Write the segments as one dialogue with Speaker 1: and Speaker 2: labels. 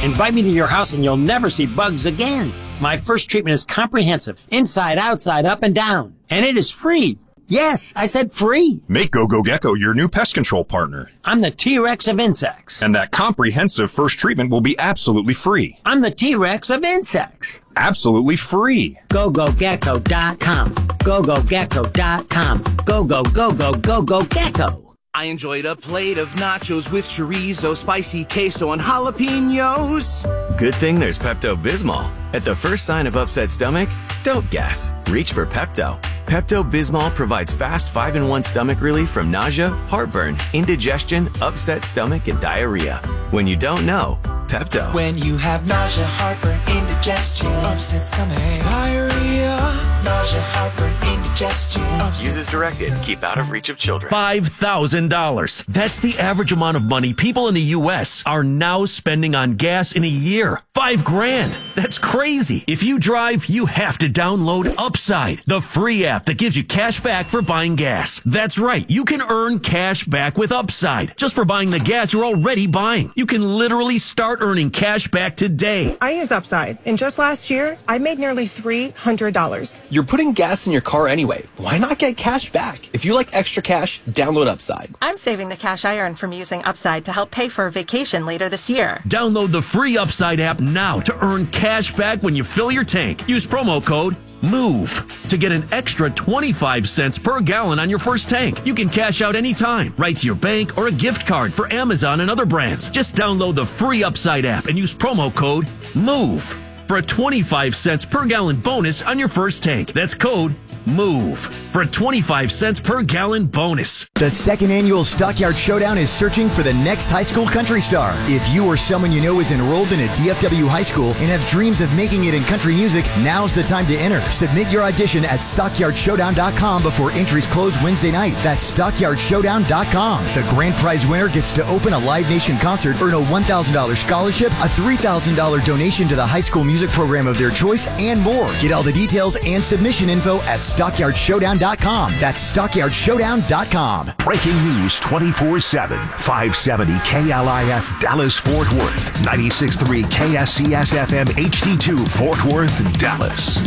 Speaker 1: Invite me to your house and you'll never see bugs again. My first treatment is comprehensive, inside, outside, up and down. And it is free. Yes, I said free.
Speaker 2: Make GoGo Gecko your new pest control partner.
Speaker 1: I'm the T-Rex of insects.
Speaker 2: And that comprehensive first treatment will be absolutely free.
Speaker 1: I'm the T-Rex of insects.
Speaker 2: Absolutely free.
Speaker 1: GoGoGecko.com. GoGoGecko.com. Go-go-go-go-go-go-gecko.
Speaker 3: I enjoyed a plate of nachos with chorizo, spicy queso, and jalapenos.
Speaker 4: Good thing there's Pepto-Bismol. At the first sign of upset stomach, don't guess. Reach for Pepto. Pepto-Bismol provides fast 5-in-1 stomach relief from nausea, heartburn, indigestion, upset stomach, and diarrhea. When you don't know, Pepto.
Speaker 5: When you have nausea, heartburn, indigestion, upset stomach, diarrhea, nausea, heartburn, indigestion.
Speaker 4: Use as directed. Keep out of reach of children.
Speaker 6: $5,000. That's the average amount of money people in the U.S. are now spending on gas in a year. $5,000. That's crazy. If you drive, you have to download Upside, the free app that gives you cash back for buying gas. That's right. You can earn cash back with Upside just for buying the gas you're already buying. You can literally start earning cash back today.
Speaker 7: I use Upside, and just last year, I made nearly $300.
Speaker 8: You're putting gas in your car anyway. Why not get cash back? If you like extra cash, download Upside.
Speaker 9: I'm saving the cash I earn from using Upside to help pay for a vacation later this year.
Speaker 6: Download the free Upside app now to earn cash back when you fill your tank. Use promo code MOVE to get an extra 25 cents per gallon on your first tank. You can cash out anytime, right to your bank or a gift card for Amazon and other brands. Just download the free Upside app and use promo code MOVE for a 25 cents per gallon bonus on your first tank. That's code MOVE for a 25 cents per gallon bonus.
Speaker 10: The second annual Stockyard Showdown is searching for the next high school country star. If you or someone you know is enrolled in a DFW high school and have dreams of making it in country music, now's the time to enter. Submit your audition at StockyardShowdown.com before entries close Wednesday night. That's StockyardShowdown.com. The grand prize winner gets to open a Live Nation concert, earn a $1,000 scholarship, a $3,000 donation to the high school music program of their choice, and more. Get all the details and submission info at StockyardShowdown.com. That's StockyardShowdown.com.
Speaker 11: Breaking news 24/7. 570 KLIF Dallas Fort Worth. 96.3 KSCS FM HD2 Fort Worth, Dallas.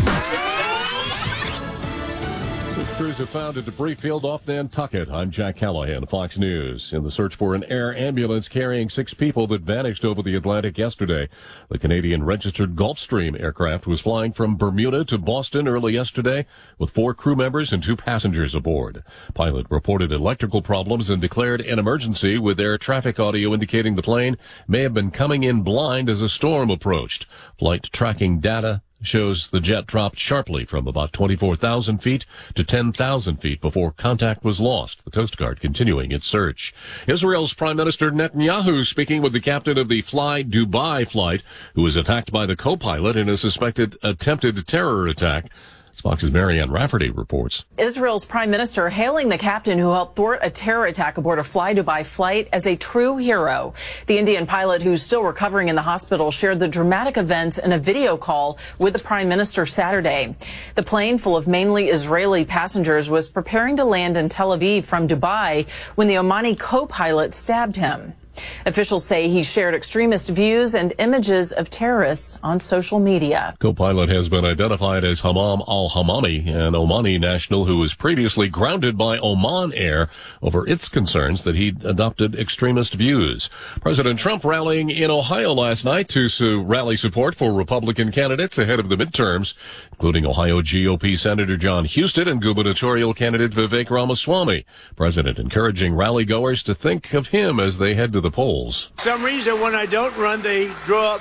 Speaker 12: Crews have found a debris field off Nantucket. I'm Jack Callahan, Fox News. In the search for an air ambulance carrying 6 people that vanished over the Atlantic yesterday. The Canadian-registered Gulfstream aircraft was flying from Bermuda to Boston early yesterday with 4 crew members and 2 passengers aboard. Pilot reported electrical problems and declared an emergency, with air traffic audio indicating the plane may have been coming in blind as a storm approached. Flight tracking data shows the jet dropped sharply from about 24,000 feet to 10,000 feet before contact was lost. The Coast Guard continuing its search. Israel's Prime Minister Netanyahu speaking with the captain of the Fly Dubai flight, who was attacked by the co-pilot in a suspected attempted terror attack. Fox's Marianne Rafferty reports.
Speaker 13: Israel's prime minister hailing the captain who helped thwart a terror attack aboard a Fly Dubai flight as a true hero. The Indian pilot, who's still recovering in the hospital, shared the dramatic events in a video call with the prime minister Saturday. The plane, full of mainly Israeli passengers, was preparing to land in Tel Aviv from Dubai when the Omani co-pilot stabbed him. Officials say he shared extremist views and images of terrorists on social media.
Speaker 12: Co-pilot has been identified as Hammam al-Hammami, an Omani national who was previously grounded by Oman Air over its concerns that he'd adopted extremist views. President Trump rallying in Ohio last night to rally support for Republican candidates ahead of the midterms, including Ohio GOP Senator John Husted and gubernatorial candidate Vivek Ramaswamy. President encouraging rally-goers to think of him as they head to the polls.
Speaker 14: For some reason, when I don't run, they draw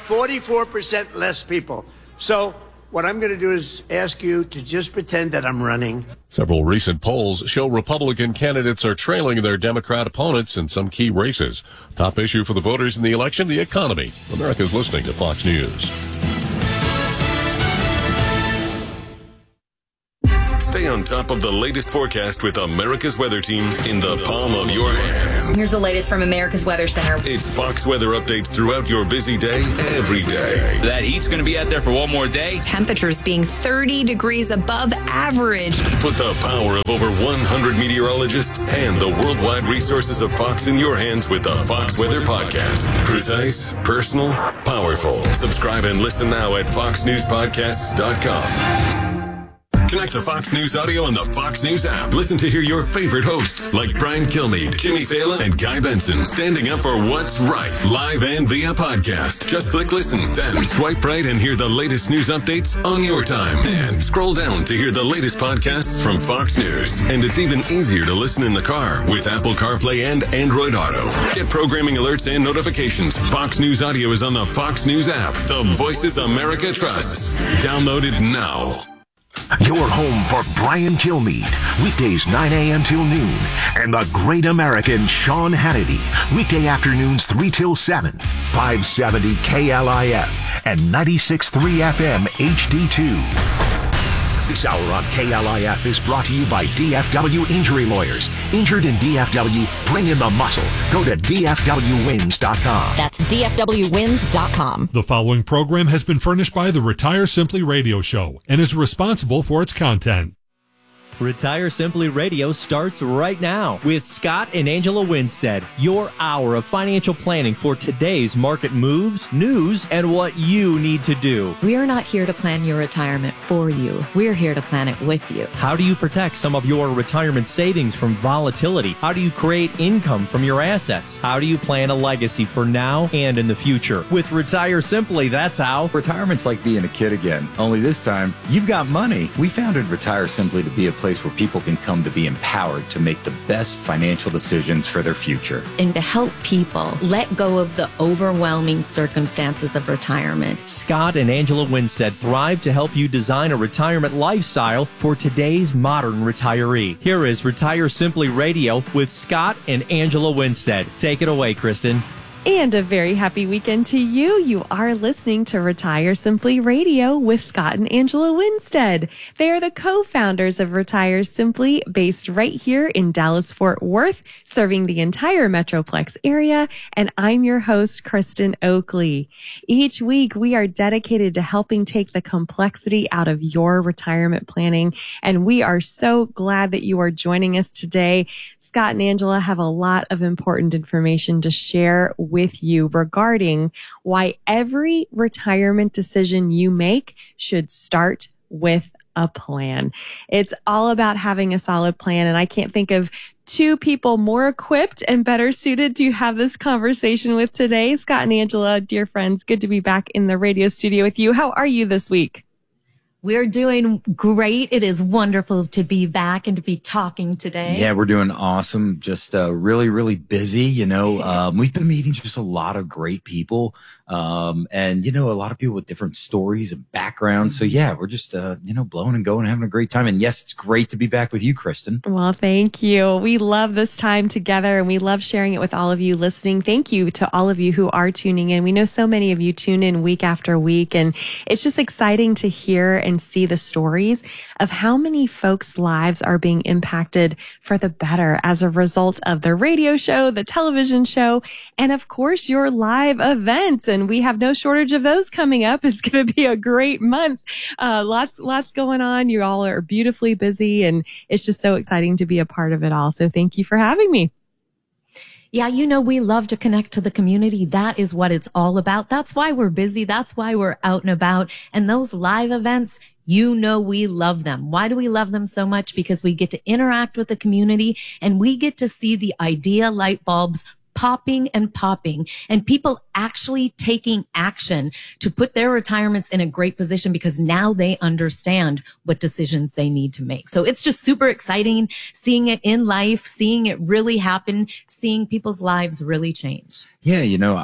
Speaker 14: 44% less people. So what I'm going to do is ask you to just pretend that I'm running.
Speaker 12: Several recent polls show Republican candidates are trailing their Democrat opponents in some key races. Top issue for the voters in the election, the economy. America's listening to Fox News.
Speaker 15: Stay on on top of the latest forecast with America's Weather Team in the palm of your hands.
Speaker 16: Here's the latest from America's Weather Center.
Speaker 15: It's Fox weather updates throughout your busy day, every day.
Speaker 17: That heat's going to be out there for one more day.
Speaker 16: Temperatures being 30 degrees above average.
Speaker 15: Put the power of over 100 meteorologists and the worldwide resources of Fox in your hands with the Fox Weather Podcast. Precise, personal, powerful. Subscribe and listen now at foxnewspodcasts.com. Connect to Fox News Audio on the Fox News app. Listen to hear your favorite hosts like Brian Kilmeade, Jimmy Fallon, and Guy Benson standing up for what's right, live and via podcast. Just click listen, then swipe right and hear the latest news updates on your time. And scroll down to hear the latest podcasts from Fox News. And it's even easier to listen in the car with Apple CarPlay and Android Auto. Get programming alerts and notifications. Fox News Audio is on the Fox News app. The voices America trusts. Download it now.
Speaker 11: Your home for Brian Kilmeade, weekdays 9 a.m. till noon, and the great American Sean Hannity, weekday afternoons 3 till 7, 570 KLIF and 96.3 FM HD2. This hour on KLIF is brought to you by DFW Injury Lawyers. Injured in DFW, bring in the muscle. Go to DFWWins.com.
Speaker 16: That's DFWWins.com.
Speaker 18: The following program has been furnished by the Retire Simply Radio Show and is responsible for its content.
Speaker 19: Retire Simply Radio starts right now with Scott and Angela Winstead, your hour of financial planning for today's market moves, news, and what you need to do.
Speaker 20: We are not here to plan your retirement for you. We're here to plan it with you.
Speaker 19: How do you protect some of your retirement savings from volatility? How do you create income from your assets? How do you plan a legacy for now and in the future? With Retire Simply, that's how.
Speaker 21: Retirement's like being a kid again, only this time you've got money. We founded Retire Simply to be a place where people can come to be empowered to make the best financial decisions for their future.
Speaker 20: And to help people let go of the overwhelming circumstances of retirement.
Speaker 19: Scott and Angela Winstead thrive to help you design a retirement lifestyle for today's modern retiree. Here is Retire Simply Radio with Scott and Angela Winstead. Take it away, Kristen.
Speaker 22: And a very happy weekend to you. You are listening to Retire Simply Radio with Scott and Angela Winstead. They are the co-founders of Retire Simply, based right here in Dallas-Fort Worth, serving the entire Metroplex area. And I'm your host, Kristen Oakley. Each week, we are dedicated to helping take the complexity out of your retirement planning. And we are so glad that you are joining us today. Scott and Angela have a lot of important information to share with you regarding why every retirement decision you make should start with a plan. It's all about having a solid plan, and I can't think of two people more equipped and better suited to have this conversation with today. Scott and Angela, dear friends, good to be back in the radio studio with you. How are you this week?
Speaker 20: We're doing great. It is wonderful to be back and to be talking today.
Speaker 21: Yeah, we're doing awesome. Just really, really busy. You know, we've been meeting just a lot of great people, and, you know, a lot of people with different stories and backgrounds. So, yeah, we're just, you know, blowing and going, having a great time. And, yes, it's great to be back with you, Kristen.
Speaker 22: Well, thank you. We love this time together, and we love sharing it with all of you listening. Thank you to all of you who are tuning in. We know so many of you tune in week after week, and it's just exciting to hear and see the stories of how many folks' lives are being impacted for the better as a result of the radio show, the television show, and of course your live events. And we have no shortage of those coming up. It's going to be a great month. Lots going on. You all are beautifully busy, and it's just so exciting to be a part of it all. So thank you for having me.
Speaker 20: Yeah, you know, we love to connect to the community. That is what it's all about. That's why we're busy. That's why we're out and about. And those live events, you know, we love them. Why do we love them so much? Because we get to interact with the community, and we get to see the idea light bulbs popping and people actually taking action to put their retirements in a great position, because now they understand what decisions they need to make. So it's just super exciting seeing it in life, seeing it really happen, seeing people's lives really change.
Speaker 21: Yeah, you know,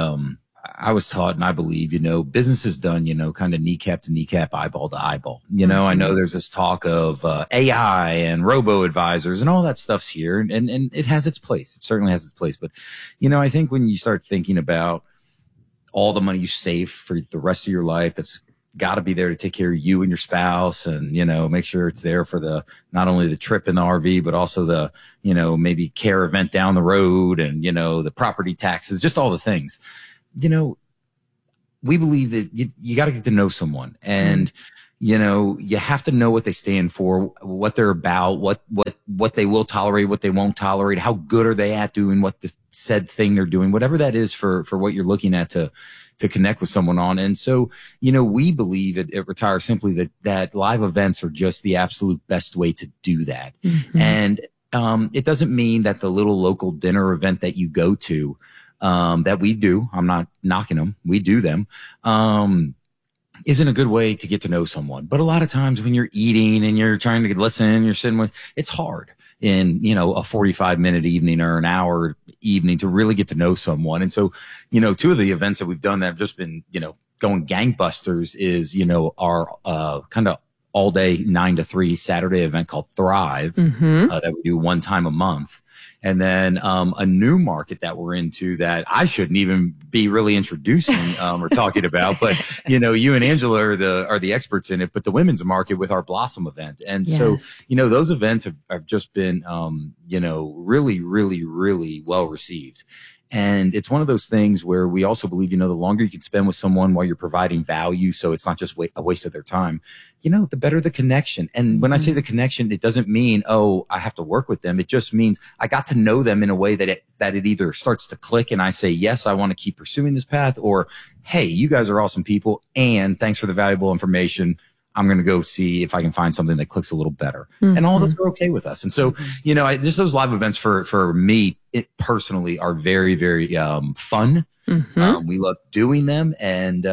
Speaker 21: I was taught, and I believe, you know, business is done, you know, kind of kneecap to kneecap, eyeball to eyeball. You know, I know there's this talk of AI and robo-advisors and all that stuff's here, and it has its place. It certainly has its place. But, you know, I think when you start thinking about all the money you save for the rest of your life that's got to be there to take care of you and your spouse and, you know, make sure it's there for not only the trip in the RV, but also the, you know, maybe care event down the road and, you know, the property taxes, just all the things. You know, we believe that you got to get to know someone, and, you know, you have to know what they stand for, what they're about, what they will tolerate, what they won't tolerate, how good are they at doing what the said thing they're doing, whatever that is for what you're looking at to connect with someone on. And so, you know, we believe at Retire Simply that live events are just the absolute best way to do that. Mm-hmm. And it doesn't mean that the little local dinner event that you go to, that we do, I'm not knocking them, we do them, isn't a good way to get to know someone. But a lot of times when you're eating and you're trying to listen, you're sitting with, it's hard in, you know, a 45-minute evening or an hour evening to really get to know someone. And so, you know, two of the events that we've done that have just been, you know, going gangbusters is, you know, our kind of all day 9 to 3 Saturday event called Thrive, that we do one time a month. And then a new market that we're into that I shouldn't even be really introducing or talking about, but you know, you and Angela are the experts in it. But the women's market with our Blossom event, and so you know, those events have just been you know, really, really, really well received. And it's one of those things where we also believe, you know, the longer you can spend with someone while you're providing value, so it's not just a waste of their time, you know, the better the connection. And when I say the connection, it doesn't mean, oh, I have to work with them. It just means I got to know them in a way that it either starts to click and I say, yes, I want to keep pursuing this path, or, hey, you guys are awesome people, and thanks for the valuable information. I'm going to go see if I can find something that clicks a little better. Mm-hmm. And all those are okay with us. And so, you know, just those live events for me, it personally are very, very, fun. Mm-hmm. We love doing them. And,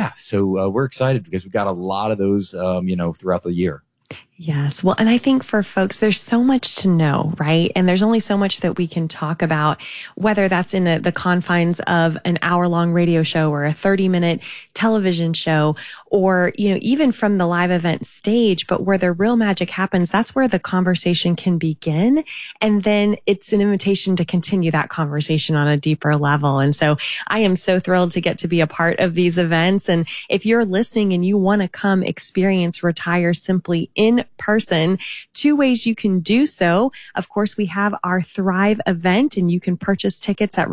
Speaker 21: so we're excited because we've got a lot of those, you know, throughout the year.
Speaker 22: Yes. Well, and I think for folks, there's so much to know, right? And there's only so much that we can talk about, whether that's in the confines of an hour-long radio show or a 30-minute television show, or, you know, even from the live event stage, but where the real magic happens, that's where the conversation can begin. And then it's an invitation to continue that conversation on a deeper level. And so I am so thrilled to get to be a part of these events. And if you're listening and you want to come experience Retire Simply in person, 2 ways you can do so. Of course, we have our Thrive event, and you can purchase tickets at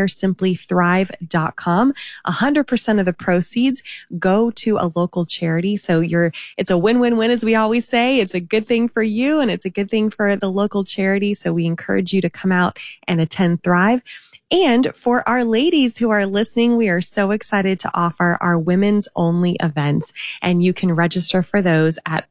Speaker 22: retiresimplythrive.com. 100% of the proceeds go to a local charity. So it's a win-win-win, as we always say. It's a good thing for you, and it's a good thing for the local charity. So we encourage you to come out and attend Thrive. And for our ladies who are listening, we are so excited to offer our women's only events, and you can register for those at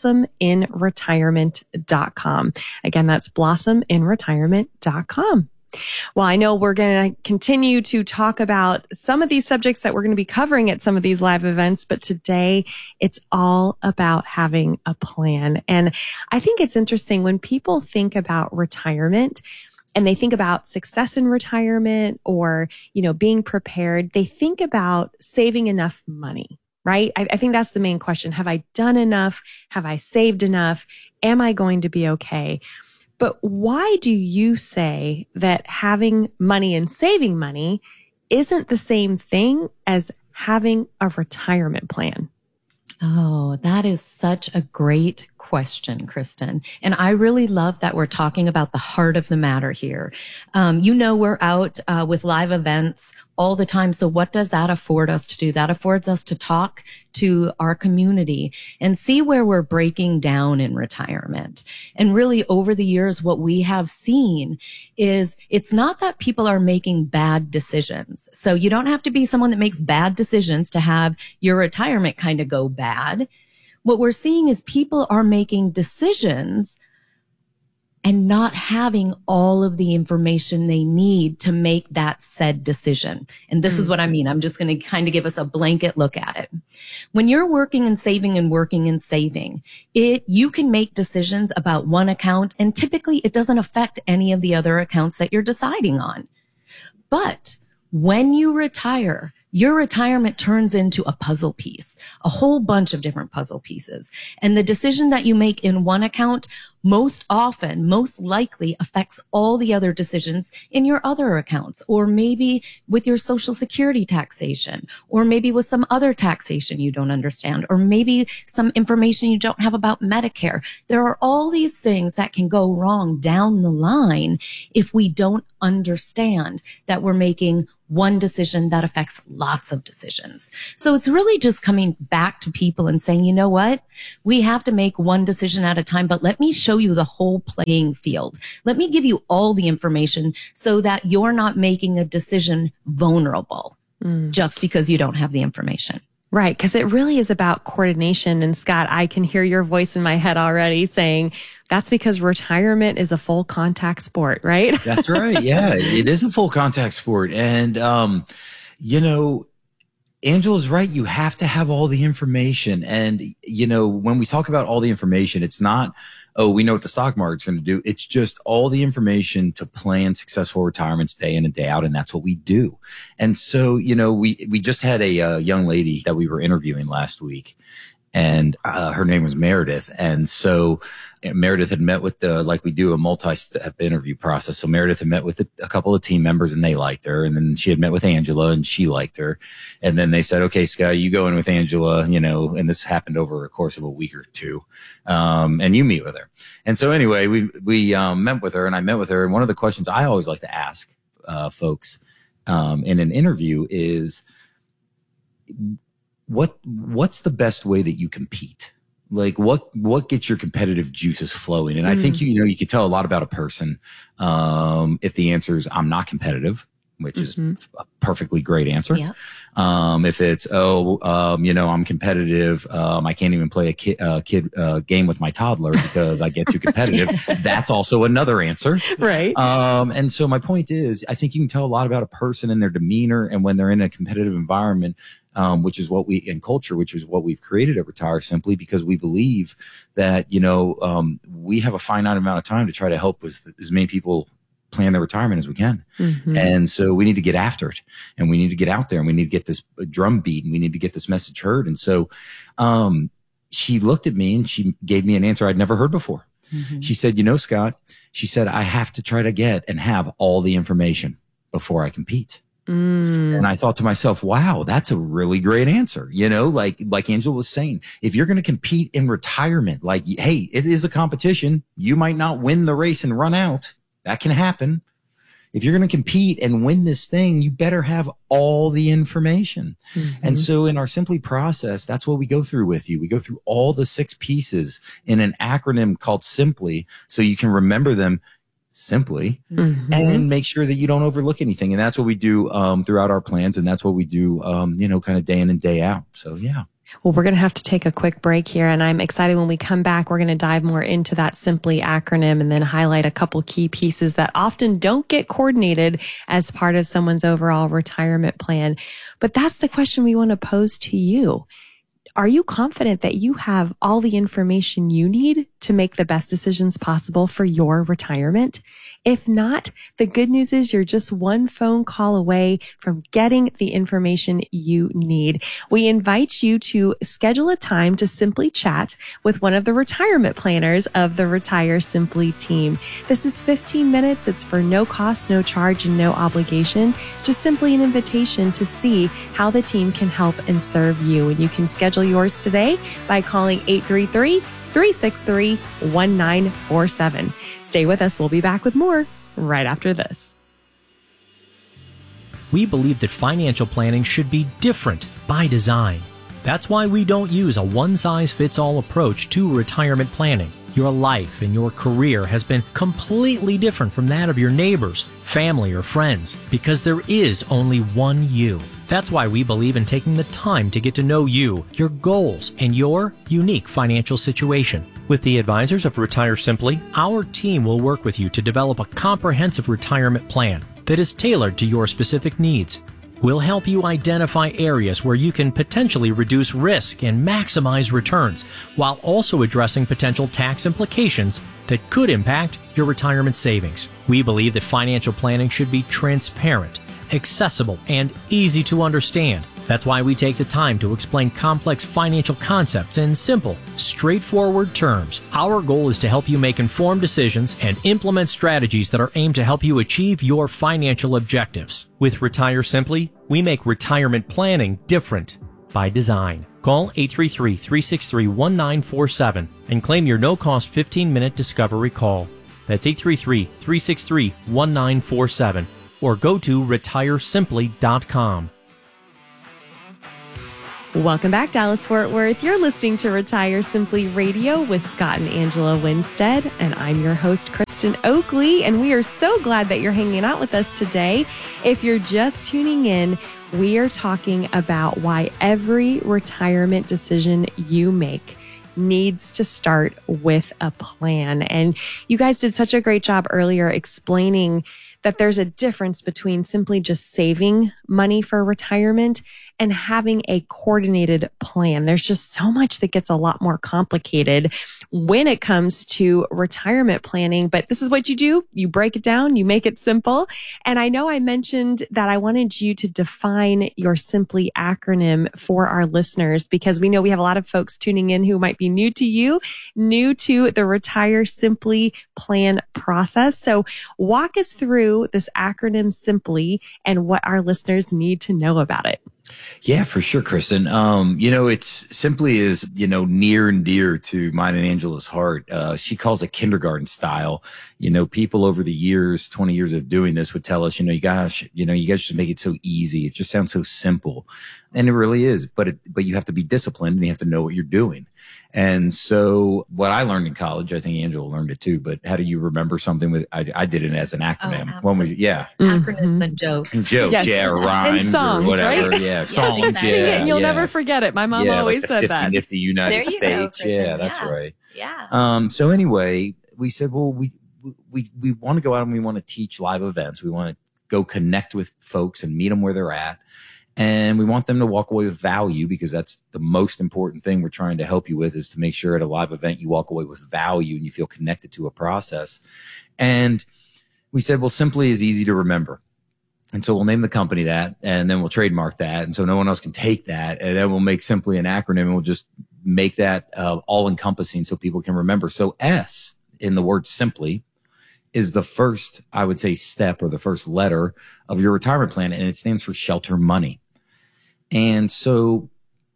Speaker 22: blossominretirement.com. Again, that's blossominretirement.com. Well, I know we're going to continue to talk about some of these subjects that we're going to be covering at some of these live events, but today it's all about having a plan. And I think it's interesting when people think about retirement, and they think about success in retirement, or, you know, being prepared, they think about saving enough money, right? I think that's the main question. Have I done enough? Have I saved enough? Am I going to be okay? But why do you say that having money and saving money isn't the same thing as having a retirement plan?
Speaker 20: Oh, that is such a great question, Kristen. And I really love that we're talking about the heart of the matter here. You know, we're out with live events all the time. So what does that afford us to do? That affords us to talk to our community and see where we're breaking down in retirement. And really, over the years, what we have seen is it's not that people are making bad decisions. So you don't have to be someone that makes bad decisions to have your retirement kind of go bad. What we're seeing is people are making decisions and not having all of the information they need to make that said decision. And this is what I mean. I'm just going to kind of give us a blanket look at it. When you're working and saving and working and saving, you can make decisions about one account, and typically it doesn't affect any of the other accounts that you're deciding on. But when you retire, your retirement turns into a puzzle piece, a whole bunch of different puzzle pieces. And the decision that you make in one account most often, most likely affects all the other decisions in your other accounts, or maybe with your Social Security taxation, or maybe with some other taxation you don't understand, or maybe some information you don't have about Medicare. There are all these things that can go wrong down the line if we don't understand that we're making one decision that affects lots of decisions. So it's really just coming back to people and saying, you know what? We have to make one decision at a time, but let me show you the whole playing field. Let me give you all the information so that you're not making a decision vulnerable just because you don't have the information.
Speaker 22: Right, because it really is about coordination. And Scott, I can hear your voice in my head already saying that's because retirement is a full contact sport, right?
Speaker 21: That's right. Yeah, it is a full contact sport. And, you know, Angela's right. You have to have all the information. And, you know, when we talk about all the information, it's not, oh, we know what the stock market's going to do. It's just all the information to plan successful retirements day in and day out. And that's what we do. And so, you know, we just had a young lady that we were interviewing last week, and her name was Meredith. And so Meredith had met with like we do a multi-step interview process. So Meredith had met with a couple of team members and they liked her. And then she had met with Angela and she liked her. And then they said, okay, Scott, you go in with Angela, you know, and this happened over a course of a week or two. And you meet with her. And so anyway, we met with her, and I met with her. And one of the questions I always like to ask, folks, in an interview is, what's the best way that you compete? Like what gets your competitive juices flowing? And I think, you know, you can tell a lot about a person, if the answer is I'm not competitive, which is a perfectly great answer.
Speaker 20: Yeah.
Speaker 21: If it's, you know, I'm competitive. I can't even play a kid game with my toddler because I get too competitive. That's also another answer.
Speaker 22: Right.
Speaker 21: And so my point is, I think you can tell a lot about a person and their demeanor, and when they're in a competitive environment, which is what which is what we've created at Retire Simply, because we believe that, you know, we have a finite amount of time to try to help with as many people plan their retirement as we can. And so we need to get after it, and we need to get out there, and we need to get this drum beat, and we need to get this message heard. And so, she looked at me and she gave me an answer I'd never heard before. She said, you know, Scott, she said, I have to try to get and have all the information before I compete. And I thought to myself, wow, that's a really great answer. You know, like Angela was saying, if you're going to compete in retirement, like, hey, it is a competition. You might not win the race and run out. That can happen. If you're going to compete and win this thing, you better have all the information. And so in our Simply process, that's what we go through with you. We go through all the 6 pieces in an acronym called Simply, so you can remember them simply and make sure that you don't overlook anything. And that's what we do throughout our plans. And that's what we do, you know, kind of day in and day out. So, yeah.
Speaker 22: Well, we're going to have to take a quick break here, and I'm excited when we come back. We're going to dive more into that Simply acronym and then highlight a couple key pieces that often don't get coordinated as part of someone's overall retirement plan. But that's the question we want to pose to you. Are you confident that you have all the information you need to make the best decisions possible for your retirement? If not, the good news is you're just one phone call away from getting the information you need. We invite you to schedule a time to simply chat with one of the retirement planners of the Retire Simply team. This is 15 minutes. It's for no cost, no charge, and no obligation. Just simply an invitation to see how the team can help and serve you. And you can schedule yours today by calling 833-363-1947. Stay with us. We'll be back with more right after this.
Speaker 1: We believe that financial planning should be different by design. That's why we don't use a one-size-fits-all approach to retirement planning. Your life and your career has been completely different from that of your neighbors, family, or friends, because there is only one you. That's why we believe in taking the time to get to know you, your goals, and your unique financial situation. With the advisors of Retire Simply, our team will work with you to develop a comprehensive retirement plan that is tailored to your specific needs. We'll help you identify areas where you can potentially reduce risk and maximize returns, while also addressing potential tax implications that could impact your retirement savings. We believe that financial planning should be transparent accessible, and easy to understand. That's why we take the time to explain complex financial concepts in simple, straightforward terms. Our goal is to help you make informed decisions and implement strategies that are aimed to help you achieve your financial objectives. With Retire Simply, we make retirement planning different by design. Call 833-363-1947 and claim your no-cost 15-minute discovery call. That's 833-363-1947 or go to retiresimply.com.
Speaker 22: Welcome back, Dallas-Fort Worth. You're listening to Retire Simply Radio with Scott and Angela Winstead, and I'm your host, Kristen Oakley, and we are so glad that you're hanging out with us today. If you're just tuning in, we are talking about why every retirement decision you make needs to start with a plan. And you guys did such a great job earlier explaining that there's a difference between simply just saving money for retirement and having a coordinated plan. There's just so much that gets a lot more complicated when it comes to retirement planning. But this is what you do. You break it down, you make it simple. And I know I mentioned that I wanted you to define your Simply acronym for our listeners, because we know we have a lot of folks tuning in who might be new to you, new to the Retire Simply plan process. So walk us through this acronym Simply and what our listeners need to know about it.
Speaker 21: Yeah, for sure, Kristen. It's Simply is, near and dear to mine and Angela's heart. She calls it kindergarten style. People over the years, 20 years of doing this would tell us, you guys just make it so easy. It just sounds so simple. And it really is, but you have to be disciplined and you have to know what you're doing. And so what I learned in college, I think Angela learned it too, but how do you remember something with, I did it as an acronym. When was yeah.
Speaker 20: Acronyms and jokes.
Speaker 21: Yes. Yeah, or rhymes
Speaker 22: and songs,
Speaker 21: or whatever.
Speaker 22: Right?
Speaker 21: Yeah, songs.
Speaker 22: Sing it and you'll never forget it. My mom always
Speaker 21: like
Speaker 22: said
Speaker 21: 50
Speaker 22: that.
Speaker 21: Nifty United States.
Speaker 20: Go,
Speaker 21: that's right.
Speaker 20: Yeah.
Speaker 21: So anyway, we said, well, we want to go out and we want to teach live events. We want to go connect with folks and meet them where they're at. And we want them to walk away with value, because that's the most important thing we're trying to help you with, is to make sure at a live event you walk away with value and you feel connected to a process. And we said, well, Simply is easy to remember. And so we'll name the company that, and then we'll trademark that. And so no one else can take that. And then we'll make Simply an acronym, and we'll just make that all encompassing so people can remember. So S in the word Simply is the first, I would say, step or the first letter of your retirement plan. And it stands for shelter money. And so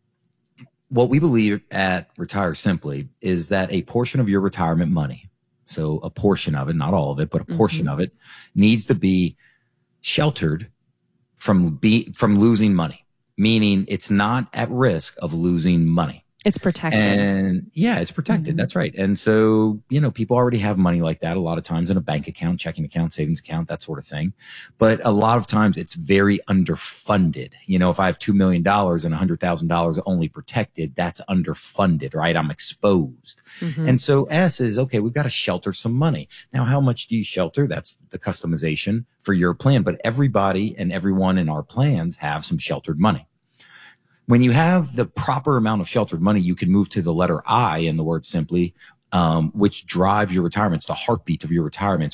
Speaker 21: what we believe at Retire Simply is that a portion of your retirement money, so a portion of it, not all of it, but a portion of it, needs to be sheltered from losing money, meaning it's not at risk of losing money.
Speaker 22: It's protected.
Speaker 21: And yeah, it's protected. That's right. And so, people already have money like that a lot of times in a bank account, checking account, savings account, that sort of thing. But a lot of times it's very underfunded. If I have $2 million and $100,000 only protected, that's underfunded, right? I'm exposed. And so S is, okay, we've got to shelter some money. Now, how much do you shelter? That's the customization for your plan. But everybody and everyone in our plans have some sheltered money. When you have the proper amount of sheltered money, you can move to the letter I in the word Simply, which drives your retirement. It's the heartbeat of your retirement.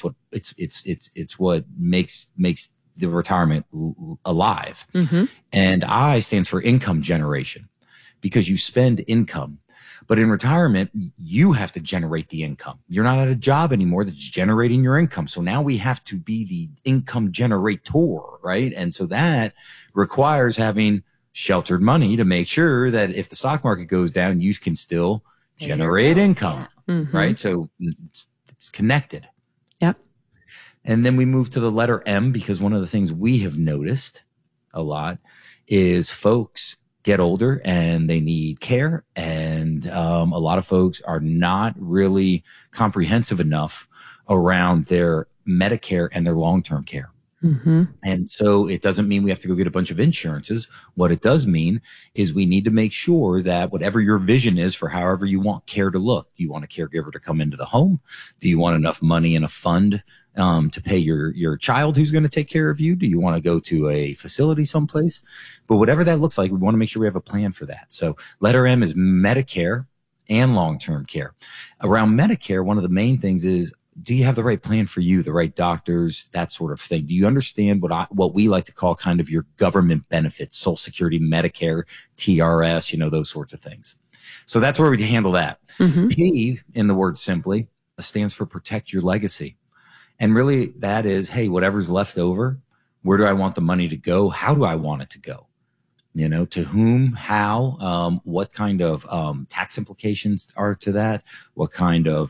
Speaker 21: It's what makes the retirement alive. And I stands for income generation, because you spend income. But in retirement, you have to generate the income. You're not at a job anymore that's generating your income. So now we have to be the income generator, right? And so that requires having sheltered money to make sure that if the stock market goes down, you can still generate income, right? So it's connected.
Speaker 22: Yep.
Speaker 21: And then we move to the letter M, because one of the things we have noticed a lot is folks get older and they need care. And a lot of folks are not really comprehensive enough around their Medicare and their long-term care. And so it doesn't mean we have to go get a bunch of insurances. What it does mean is we need to make sure that whatever your vision is for however you want care to look, do you want a caregiver to come into the home? Do you want enough money in a fund to pay your child who's going to take care of you? Do you want to go to a facility someplace? But whatever that looks like, we want to make sure we have a plan for that. So letter M is Medicare and long-term care. Around Medicare, one of the main things is do you have the right plan for you, the right doctors, that sort of thing? Do you understand what we like to call kind of your government benefits, Social Security, Medicare, TRS, those sorts of things. So that's where we handle that. P in the word simply stands for protect your legacy. And really that is, hey, whatever's left over, where do I want the money to go? How do I want it to go? To whom, how, what kind of tax implications are to that? What kind of,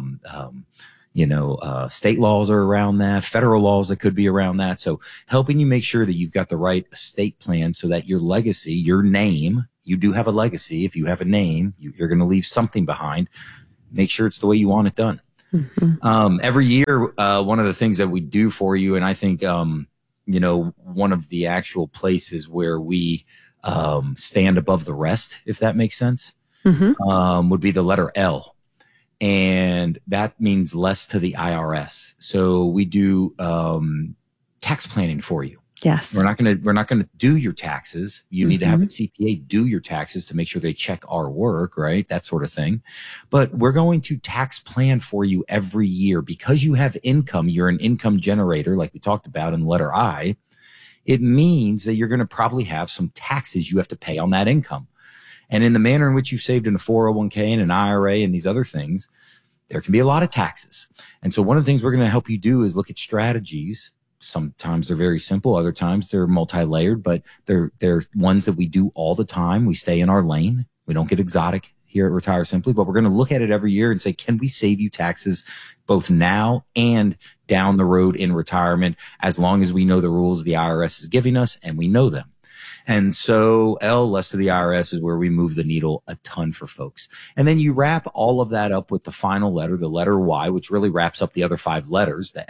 Speaker 21: state laws are around that, federal laws that could be around that. So helping you make sure that you've got the right estate plan so that your legacy, your name, you do have a legacy. If you have a name, you're going to leave something behind. Make sure it's the way you want it done. Every year, one of the things that we do for you, and I think, one of the actual places where we stand above the rest, if that makes sense, would be the letter L. And that means less to the IRS. So we do tax planning for you.
Speaker 22: Yes.
Speaker 21: We're not going to do your taxes. You need to have a CPA do your taxes to make sure they check our work, right? That sort of thing. But we're going to tax plan for you every year because you have income. You're an income generator, like we talked about in the letter I. It means that you're going to probably have some taxes you have to pay on that income. And in the manner in which you've saved in a 401k and an IRA and these other things, there can be a lot of taxes. And so one of the things we're going to help you do is look at strategies. Sometimes they're very simple. Other times they're multi-layered, but they're ones that we do all the time. We stay in our lane. We don't get exotic here at Retire Simply, but we're going to look at it every year and say, can we save you taxes both now and down the road in retirement, as long as we know the rules the IRS is giving us and we know them. And so L, less to the IRS, is where we move the needle a ton for folks. And then you wrap all of that up with the final letter, the letter Y, which really wraps up the other 5 letters, the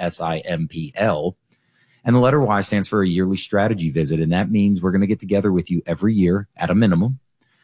Speaker 21: SIMPL. And the letter Y stands for a yearly strategy visit. And that means we're going to get together with you every year at a minimum.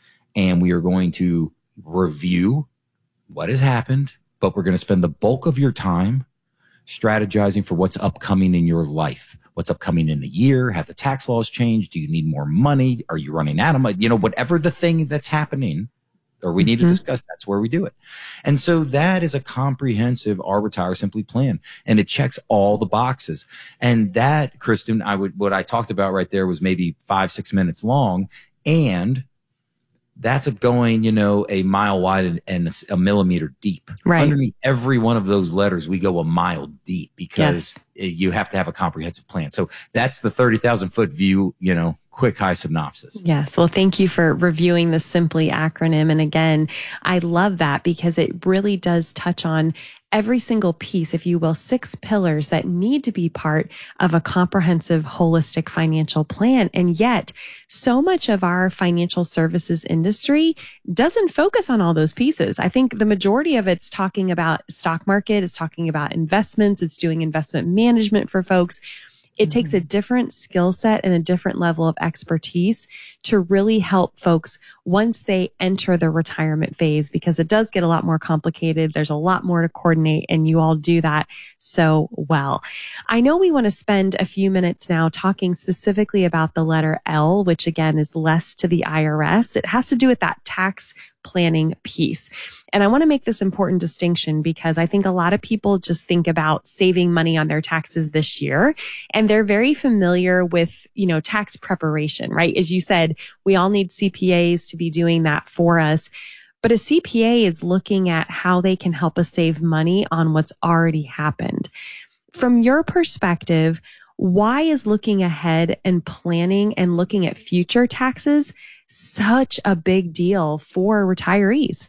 Speaker 21: And we are going to review what has happened, but we're going to spend the bulk of your time strategizing for what's upcoming in your life. What's upcoming in the year? Have the tax laws changed? Do you need more money? Are you running out of money? Whatever the thing that's happening or we need to discuss, that's where we do it. And so that is a comprehensive Our Retire Simply plan, and it checks all the boxes. And that, Kristen, what I talked about right there was maybe 5-6 minutes long, and that's going, a mile wide and a millimeter deep.
Speaker 22: Right.
Speaker 21: Underneath every one of those letters, we go a mile deep because you have to have a comprehensive plan. So that's the 30,000 foot view, quick high synopsis.
Speaker 22: Yes. Well, thank you for reviewing the Simply acronym. And again, I love that because it really does touch on every single piece, if you will, 6 pillars that need to be part of a comprehensive, holistic financial plan. And yet so much of our financial services industry doesn't focus on all those pieces. I think the majority of it's talking about stock market, it's talking about investments, it's doing investment management for folks. It takes a different skill set and a different level of expertise to really help folks once they enter the retirement phase, because it does get a lot more complicated. There's a lot more to coordinate, and you all do that so well. I know we want to spend a few minutes now talking specifically about the letter L, which again is less to the IRS. It has to do with that tax planning piece. And I want to make this important distinction because I think a lot of people just think about saving money on their taxes this year, and they're very familiar with, tax preparation, right? As you said, we all need CPAs to be doing that for us. But a CPA is looking at how they can help us save money on what's already happened. From your perspective, why is looking ahead and planning and looking at future taxes such a big deal for retirees?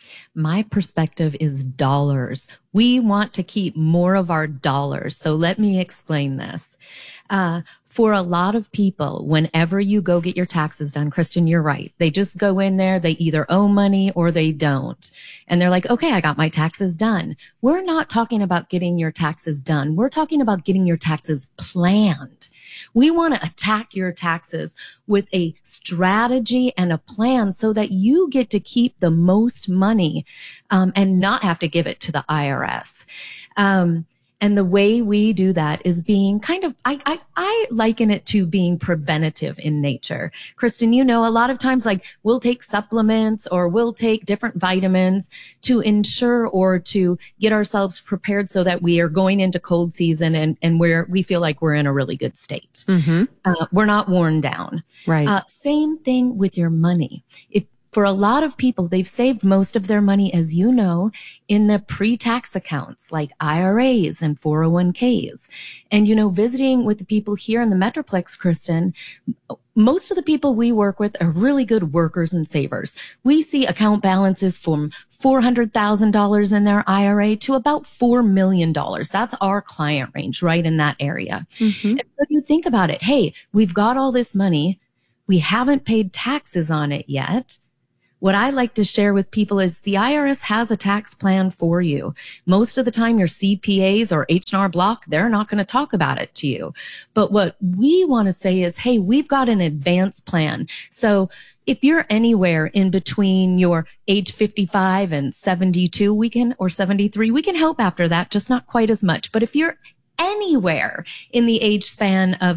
Speaker 20: My perspective is dollars. We want to keep more of our dollars. So let me explain this. For a lot of people, whenever you go get your taxes done, Kristen, you're right. They just go in there. They either owe money or they don't. And they're like, okay, I got my taxes done. We're not talking about getting your taxes done. We're talking about getting your taxes planned. We want to attack your taxes with a strategy and a plan so that you get to keep the most money and not have to give it to the IRS. And the way we do that is being kind of, I liken it to being preventative in nature. Kristen, you know, a lot of times, like, we'll take supplements or we'll take different vitamins to ensure or to get ourselves prepared so that we are going into cold season and we feel like we're in a really good state. We're not worn down.
Speaker 22: Right.
Speaker 20: Same thing with your money. For a lot of people, they've saved most of their money, as you know, in the pre-tax accounts like IRAs and 401ks. And, you know, visiting with the people here in the Metroplex, Kristen, most of the people we work with are really good workers and savers. We see account balances from $400,000 in their IRA to about $4 million. That's our client range, right in that area. And so you think about it. Hey, we've got all this money. We haven't paid taxes on it yet. What I like to share with people is the IRS has a tax plan for you. Most of the time, your CPAs or H&R Block, they're not going to talk about it to you. But what we want to say is, hey, we've got an advance plan. So if you're anywhere in between your age 55 and 72, or 73, we can help after that, just not quite as much. But if you're anywhere in the age span of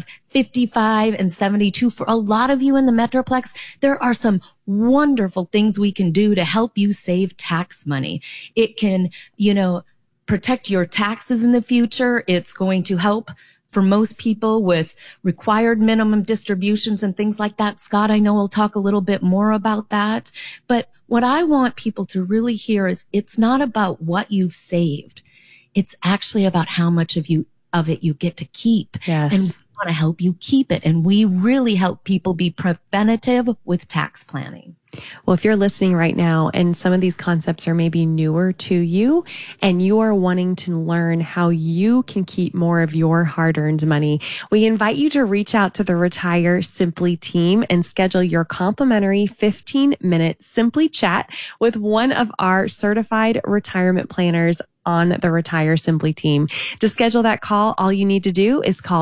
Speaker 20: 55 and 72, for a lot of you in the Metroplex, there are some wonderful things we can do to help you save tax money. It can, you know, protect your taxes in the future. It's going to help for most people with required minimum distributions and things like that. Scott, I know we'll talk a little bit more about that. But what I want people to really hear is it's not about what you've saved. It's actually about how much of it you get to keep.
Speaker 22: Yes.
Speaker 20: And we want to help you keep it. And we really help people be preventative with tax planning.
Speaker 22: Well, if you're listening right now and some of these concepts are maybe newer to you and you are wanting to learn how you can keep more of your hard-earned money, we invite you to reach out to the Retire Simply team and schedule your complimentary 15-minute Simply chat with one of our certified retirement planners on the Retire Simply team. To schedule that call, all you need to do is call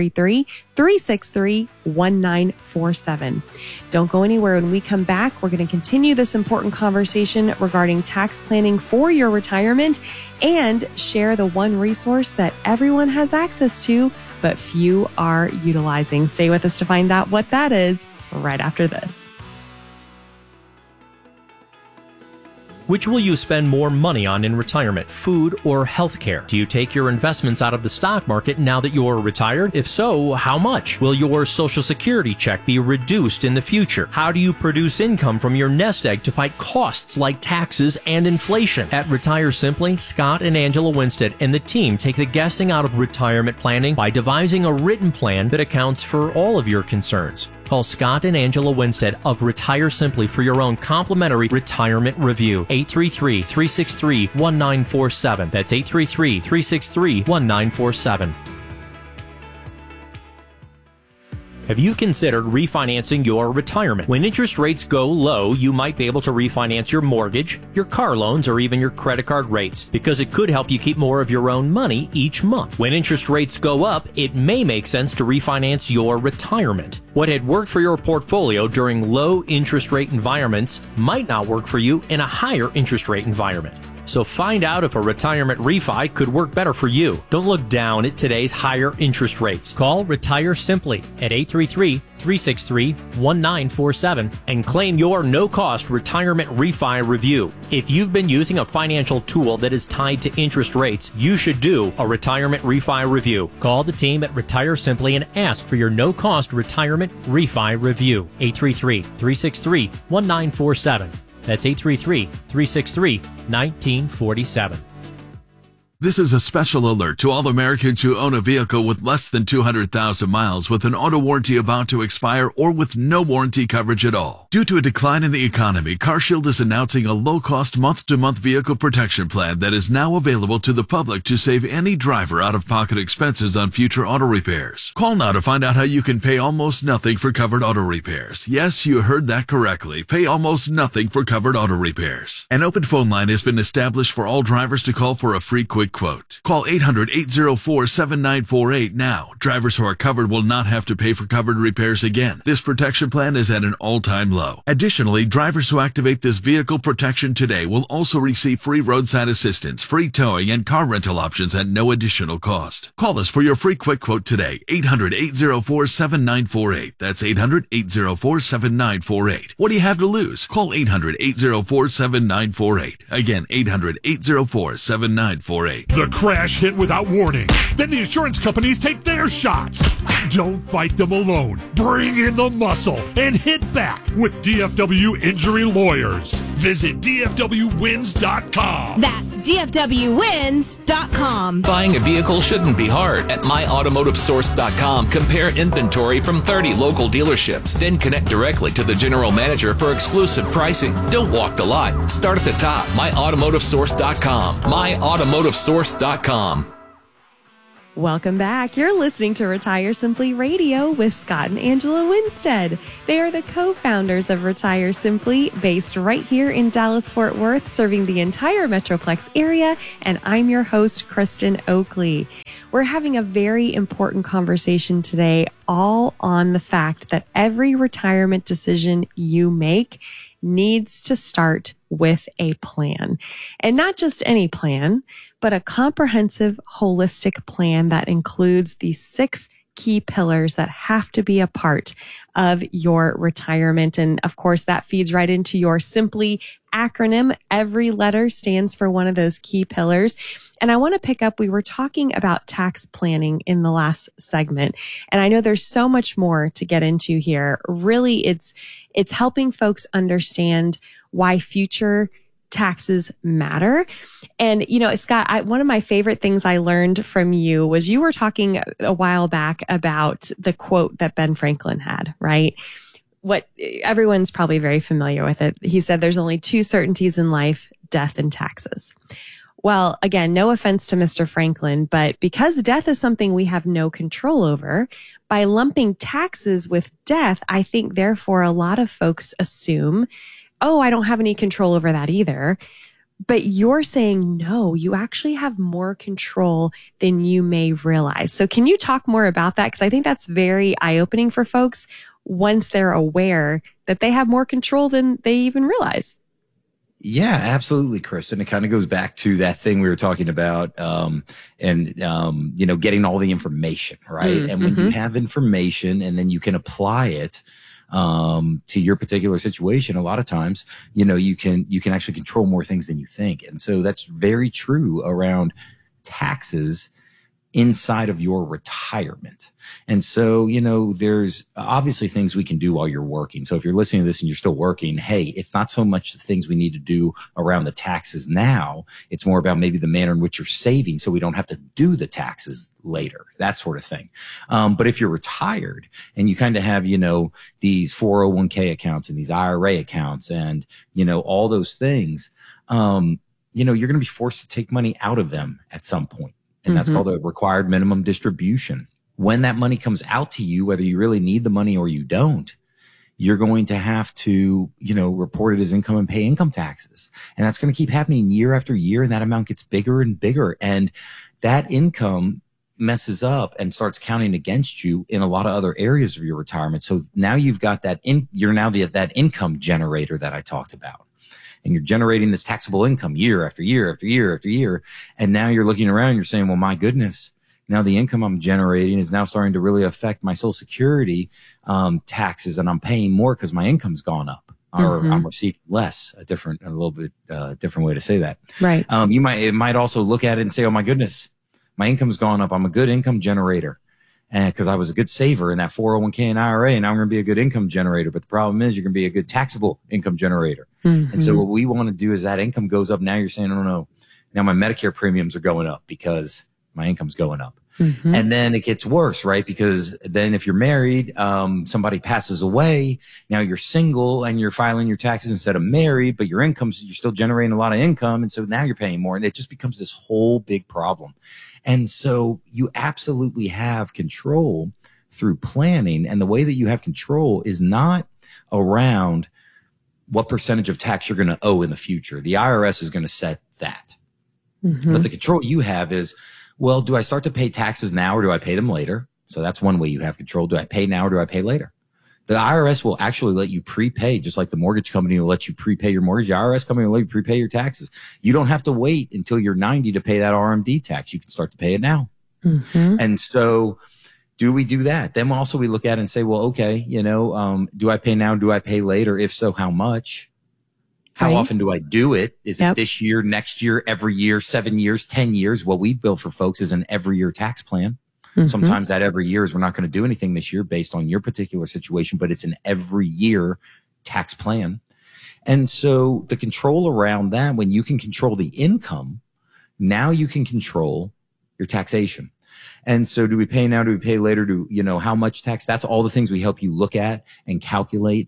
Speaker 22: 833-363-1947. Don't go anywhere. When we come back, we're going to continue this important conversation regarding tax planning for your retirement and share the one resource that everyone has access to, but few are utilizing. Stay with us to find out what that is right after this.
Speaker 1: Which will you spend more money on in retirement, food or healthcare? Do you take your investments out of the stock market now that you're retired? If so, how much? Will your Social Security check be reduced in the future? How do you produce income from your nest egg to fight costs like taxes and inflation? At Retire Simply, Scott and Angela Winstead and the team take the guessing out of retirement planning by devising a written plan that accounts for all of your concerns. Call Scott and Angela Winstead of Retire Simply for your own complimentary retirement review. 833-363-1947. That's 833-363-1947. Have you considered refinancing your retirement? When interest rates go low, you might be able to refinance your mortgage, your car loans, or even your credit card rates, because it could help you keep more of your own money each month. When interest rates go up, it may make sense to refinance your retirement. What had worked for your portfolio during low interest rate environments might not work for you in a higher interest rate environment. So find out if a retirement refi could work better for you. Don't look down at today's higher interest rates. Call Retire Simply at 833-363-1947 and claim your no-cost retirement refi review. If you've been using a financial tool that is tied to interest rates, you should do a retirement refi review. Call the team at Retire Simply and ask for your no-cost retirement refi review. 833-363-1947. That's 833-363-1947.
Speaker 2: This is a special alert to all Americans who own a vehicle with less than 200,000 miles with an auto warranty about to expire or with no warranty coverage at all. Due to a decline in the economy, CarShield is announcing a low-cost month-to-month vehicle protection plan that is now available to the public to save any driver out-of-pocket expenses on future auto repairs. Call now to find out how you can pay almost nothing for covered auto repairs. Yes, you heard that correctly. Pay almost nothing for covered auto repairs. An open phone line has been established for all drivers to call for a free quick quick quote. Call 800-804-7948 now. Drivers who are covered will not have to pay for covered repairs again. This protection plan is at an all-time low. Additionally, drivers who activate this vehicle protection today will also receive free roadside assistance, free towing, and car rental options at no additional cost. Call us for your free quick quote today. 800-804-7948. That's 800-804-7948. What do you have to lose? Call 800-804-7948. Again, 800-804-7948.
Speaker 18: The crash hit without warning. Then the insurance companies take their shots. Don't fight them alone. Bring in the muscle and hit back with DFW Injury Lawyers. Visit DFWWins.com.
Speaker 3: That's DFWWins.com.
Speaker 5: Buying a vehicle shouldn't be hard. At MyAutomotiveSource.com, compare inventory from 30 local dealerships. Then connect directly to the general manager for exclusive pricing. Don't walk the lot. Start at the top. MyAutomotiveSource.com. MyAutomotiveSource.com.
Speaker 22: Welcome back. You're listening to Retire Simply Radio with Scott and Angela Winstead. They are the co-founders of Retire Simply, based right here in Dallas-Fort Worth, serving the entire Metroplex area. And I'm your host, Kristen Oakley. We're having a very important conversation today, all on the fact that every retirement decision you make needs to start with a plan. And not just any plan, but a comprehensive, holistic plan that includes the 6 key pillars that have to be a part of your retirement. And of course, that feeds right into your Simply acronym. Every letter stands for one of those key pillars. And I want to pick up, we were talking about tax planning in the last segment. And I know there's so much more to get into here. Really, it's helping folks understand why future taxes matter. And, you know, Scott, one of my favorite things I learned from you was you were talking a while back about the quote that Ben Franklin had, right? What everyone's probably very familiar with it. He said, there's only 2 certainties in life, death and taxes. Well, again, no offense to Mr. Franklin, but because death is something we have no control over, by lumping taxes with death, I think therefore a lot of folks assume, oh, I don't have any control over that either. But you're saying, no, you actually have more control than you may realize. So can you talk more about that? Because I think that's very eye-opening for folks once they're aware that they have more control than they even realize.
Speaker 21: Yeah, absolutely, Chris. And it kind of goes back to that thing we were talking about, you know, getting all the information, right? And when you have information and then you can apply it, to your particular situation, a lot of times, you know, you can actually control more things than you think. And so that's very true around taxes inside of your retirement. And so, you know, there's obviously things we can do while you're working. So if you're listening to this and you're still working, hey, it's not so much the things we need to do around the taxes now. It's more about maybe the manner in which you're saving so we don't have to do the taxes later, that sort of thing. But if you're retired and you kind of have, you know, these 401k accounts and these IRA accounts and, you know, all those things, you know, you're going to be forced to take money out of them at some point. And that's called a required minimum distribution. When that money comes out to you, whether you really need the money or you don't, you're going to have to, you know, report it as income and pay income taxes. And that's going to keep happening year after year. And that amount gets bigger and bigger. And that income messes up and starts counting against you in a lot of other areas of your retirement. So now you've got that you're now that income generator that I talked about. And you're generating this taxable income year after year after year after year. And now you're looking around and you're saying, well, my goodness, now the income I'm generating is now starting to really affect my Social Security taxes, and I'm paying more because my income's gone up, or I'm receiving less. A little bit different way to say that.
Speaker 22: Right.
Speaker 21: It might also look at it and say, oh my goodness, my income's gone up. I'm a good income generator. And because I was a good saver in that 401k and IRA, and now I'm going to be a good income generator. But the problem is you're going to be a good taxable income generator. And so what we want to do is that income goes up. Now you're saying, oh no, now my Medicare premiums are going up because my income's going up. And then it gets worse, right? Because then if you're married, somebody passes away. Now you're single and you're filing your taxes instead of married, but you're still generating a lot of income. And so now you're paying more, and it just becomes this whole big problem. And so you absolutely have control through planning. And the way that you have control is not around what percentage of tax you're going to owe in the future. The IRS is going to set that. Mm-hmm. But the control you have is, well, do I start to pay taxes now or do I pay them later? So that's one way you have control. Do I pay now or do I pay later? The IRS will actually let you prepay, just like the mortgage company will let you prepay your mortgage. The IRS company will let you prepay your taxes. You don't have to wait until you're 90 to pay that RMD tax. You can start to pay it now. Mm-hmm. And so do we do that? Then also we look at it and say, well, okay, do I pay now? Do I pay later? If so, how much? How often do I do it? Is it this year, next year, every year, 7 years, 10 years? What we build for folks is an every year tax plan. Mm-hmm. Sometimes that every year is we're not going to do anything this year based on your particular situation, but it's an every year tax plan. And so the control around that, when you can control the income, now you can control your taxation. And so do we pay now? Do we pay later? How much tax? That's all the things we help you look at and calculate.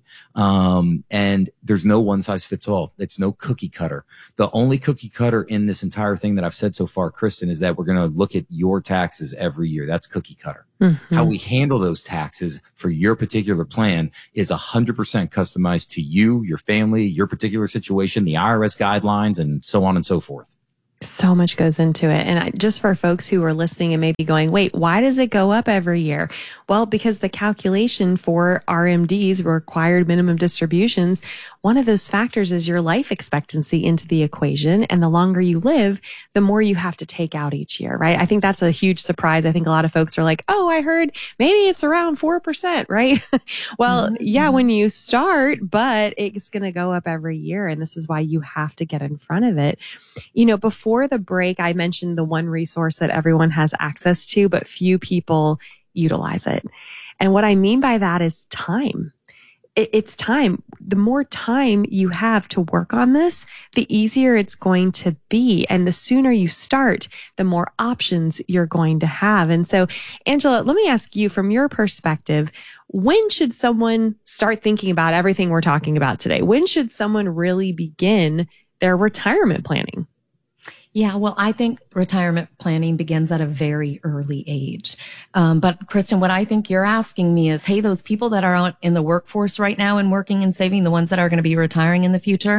Speaker 21: And there's no one size fits all. It's no cookie cutter. The only cookie cutter in this entire thing that I've said so far, Kristen, is that we're going to look at your taxes every year. That's cookie cutter. Mm-hmm. How we handle those taxes for your particular plan is 100% customized to you, your family, your particular situation, the IRS guidelines, and so on and so forth.
Speaker 22: So much goes into it. And just for folks who are listening and maybe going, wait, why does it go up every year? Well, because the calculation for RMDs, required minimum distributions, one of those factors is your life expectancy into the equation. And the longer you live, the more you have to take out each year, right? I think that's a huge surprise. I think a lot of folks are like, oh, I heard maybe it's around 4%, right? Well, yeah, when you start, but it's going to go up every year. And this is why you have to get in front of it. Before the break, I mentioned the one resource that everyone has access to, but few people utilize it. And what I mean by that is time. It's time. The more time you have to work on this, the easier it's going to be. And the sooner you start, the more options you're going to have. And so, Angela, let me ask you from your perspective, when should someone start thinking about everything we're talking about today? When should someone really begin their retirement planning?
Speaker 20: Yeah, well, I think retirement planning begins at a very early age. But Kristen, what I think you're asking me is, hey, those people that are out in the workforce right now and working and saving, the ones that are going to be retiring in the future,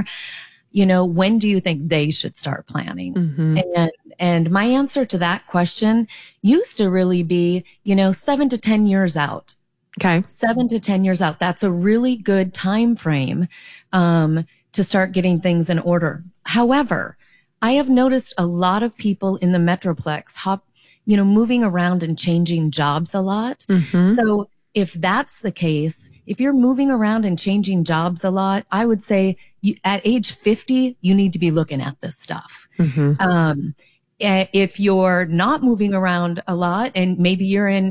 Speaker 20: when do you think they should start planning? Mm-hmm. And my answer to that question used to really be, 7 to 10 years out.
Speaker 22: Okay.
Speaker 20: 7 to 10 years out. That's a really good time frame, to start getting things in order. However, I have noticed a lot of people in the Metroplex moving around and changing jobs a lot. Mm-hmm. So if that's the case, if you're moving around and changing jobs a lot, I would say at age 50, you need to be looking at this stuff. Mm-hmm. If you're not moving around a lot and maybe you're in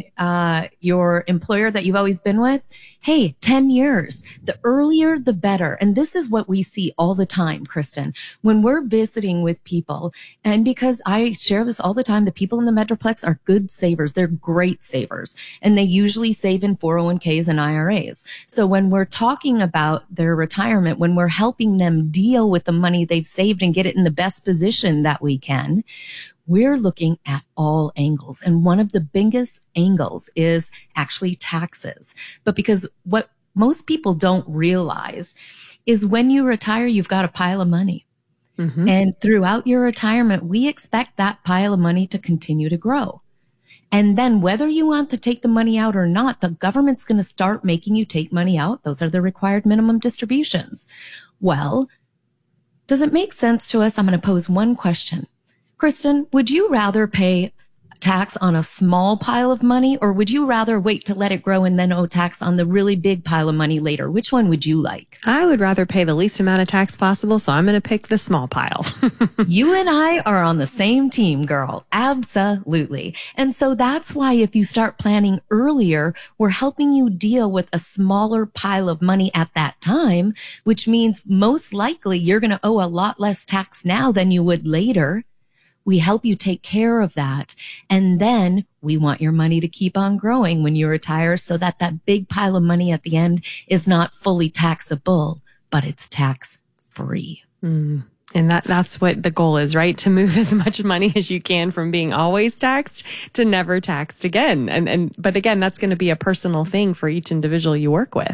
Speaker 20: your employer that you've always been with, hey, 10 years, the earlier the better. And this is what we see all the time, Kristen, when we're visiting with people. And because I share this all the time, the people in the Metroplex are good savers. They're great savers. And they usually save in 401ks and IRAs. So when we're talking about their retirement, when we're helping them deal with the money they've saved and get it in the best position that we can, we're looking at all angles. And one of the biggest angles is actually taxes. But because what most people don't realize is when you retire, you've got a pile of money. Mm-hmm. And throughout your retirement, we expect that pile of money to continue to grow. And then whether you want to take the money out or not, the government's going to start making you take money out. Those are the required minimum distributions. Well, does it make sense to us? I'm going to pose one question. Kristen, would you rather pay tax on a small pile of money, or would you rather wait to let it grow and then owe tax on the really big pile of money later? Which one would you like?
Speaker 22: I would rather pay the least amount of tax possible, so I'm going to pick the small pile.
Speaker 20: You and I are on the same team, girl. Absolutely. And so that's why if you start planning earlier, we're helping you deal with a smaller pile of money at that time, which means most likely you're going to owe a lot less tax now than you would later. We help you take care of that. And then we want your money to keep on growing when you retire so that that big pile of money at the end is not fully taxable, but it's tax free.
Speaker 22: And that's what the goal is, right? To move as much money as you can from being always taxed to never taxed again. But again, that's going to be a personal thing for each individual you work with.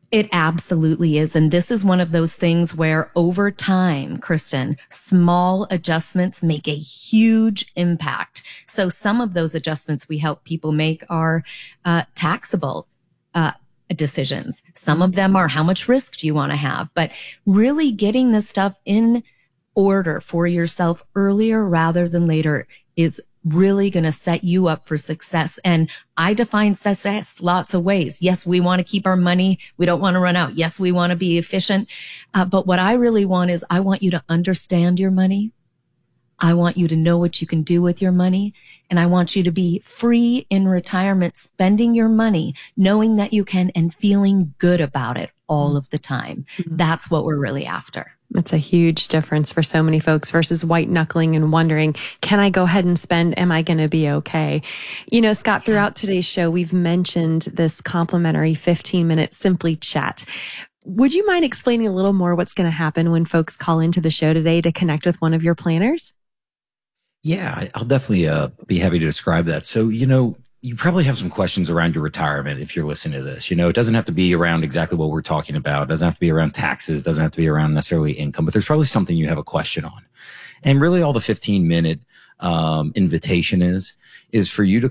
Speaker 20: It absolutely is. And this is one of those things where over time, Kristen, small adjustments make a huge impact. So some of those adjustments we help people make are taxable decisions. Some of them are how much risk do you want to have? But really getting this stuff in order for yourself earlier rather than later is really going to set you up for success. And I define success lots of ways. Yes, we want to keep our money. We don't want to run out. Yes, we want to be efficient. But what I really want is I want you to understand your money. I want you to know what you can do with your money. And I want you to be free in retirement, spending your money, knowing that you can and feeling good about it all of the time. That's what we're really after.
Speaker 22: That's a huge difference for so many folks versus white knuckling and wondering, can I go ahead and spend? Am I going to be okay? You know, Scott, throughout today's show, we've mentioned this complimentary 15-minute Simply Chat. Would you mind explaining a little more what's going to happen when folks call into the show today to connect with one of your planners?
Speaker 21: Yeah, I'll definitely be happy to describe that. So, you know, you probably have some questions around your retirement if you're listening to this. You know, it doesn't have to be around exactly what we're talking about. It doesn't have to be around taxes. It doesn't have to be around necessarily income, but there's probably something you have a question on. And really all the 15-minute invitation is for you to